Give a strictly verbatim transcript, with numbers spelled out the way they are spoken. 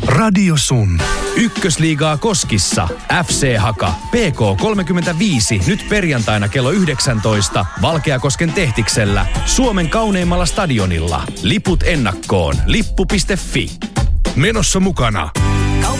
Radio Sun. Ykkösliigaa Koskissa. F C Haka. P K kolmekymmentäviisi. Nyt perjantaina kello yhdeksäntoista. Valkeakosken Tehtiksellä. Suomen kauneimmalla stadionilla. Liput ennakkoon. Lippu piste fi. Menossa mukana